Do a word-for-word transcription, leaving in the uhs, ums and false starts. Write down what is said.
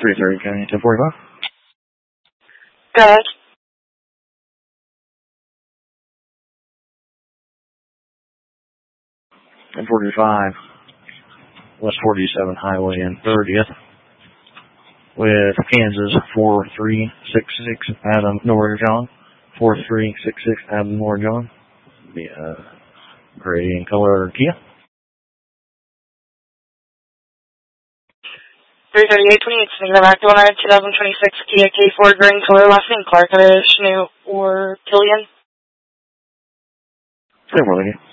three thirty, County ten forty-five. Go ahead. ten forty-five, West forty-seventh Highway and thirtieth, with Kansas four three six six, Adam North John. four three six six, Adam North John. The uh, gray and color Kia. three thirty-eight twenty-eight, Sigma Mac one nine, twenty twenty-six Kia K four, gray and color, last name Clark, Shanu or Killian. Same one,